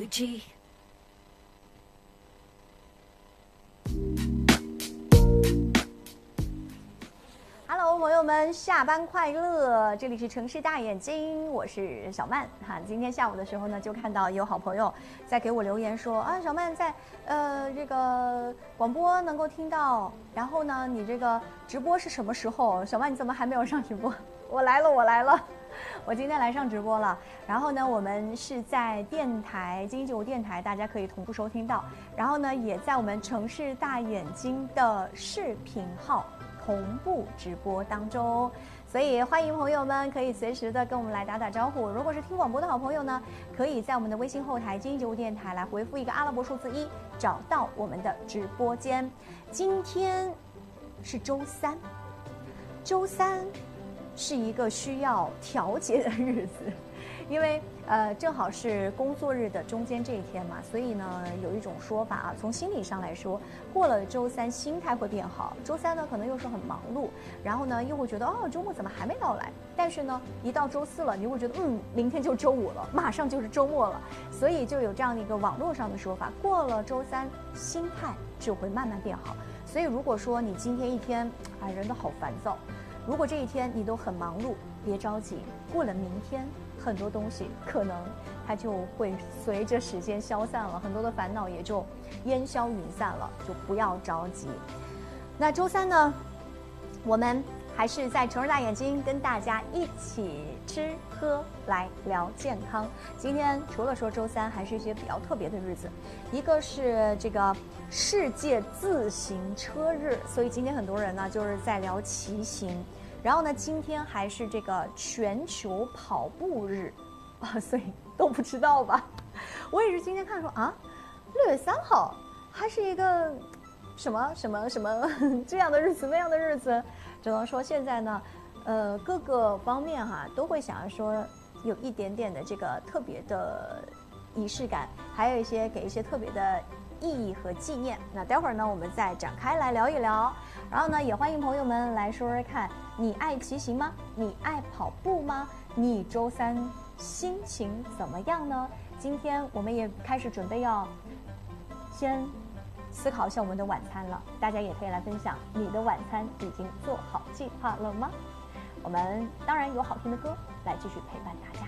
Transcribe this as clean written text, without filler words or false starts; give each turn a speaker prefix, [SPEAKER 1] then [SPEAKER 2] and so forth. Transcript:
[SPEAKER 1] G。Hello， 朋友们，下班快乐！这里是城市大眼睛，我是小曼哈。今天下午的时候呢，就看到有好朋友在给我留言说啊，小曼在这个广播能够听到，然后呢，你这个直播是什么时候？小曼你怎么还没有上直播？我来了，我来了。我今天来上直播了，然后呢，我们是在电台经济95电台，大家可以同步收听到，然后呢，也在我们城市大眼睛的视频号同步直播当中，所以欢迎朋友们可以随时的跟我们来打打招呼。如果是听广播的好朋友呢，可以在我们的微信后台经济95电台来回复一个阿拉伯数字1，找到我们的直播间。今天是周三，周三是一个需要调节的日子，因为正好是工作日的中间这一天嘛，所以呢有一种说法啊，从心理上来说，过了周三心态会变好。周三呢可能又是很忙碌，然后呢又会觉得哦周末怎么还没到来？但是呢一到周四了，你会觉得明天就周五了，马上就是周末了，所以就有这样的一个网络上的说法，过了周三心态就会慢慢变好。所以如果说你今天一天啊人都好烦躁。如果这一天你都很忙碌，别着急，过了明天，很多东西可能它就会随着时间消散了，很多的烦恼也就烟消云散了，就不要着急。那周三呢，我们还是在城市大眼睛跟大家一起吃喝来聊健康。今天除了说周三，还是一些比较特别的日子，一个是这个世界自行车日，所以今天很多人呢就是在聊骑行。然后呢，今天还是这个全球跑步日啊，所以都不知道吧？我也是今天看说啊，6月3号还是一个什么这样的日子那样的日子，只能说现在呢，各个方面都会想要说有一点点的这个特别的仪式感，还有一些给一些特别的意义和纪念。那待会儿呢，我们再展开来聊一聊。然后呢，也欢迎朋友们来说说看，你爱骑行吗？你爱跑步吗？你周三心情怎么样呢？今天我们也开始准备要先思考一下我们的晚餐了，大家也可以来分享你的晚餐已经做好计划了吗？我们当然有好听的歌来继续陪伴大家。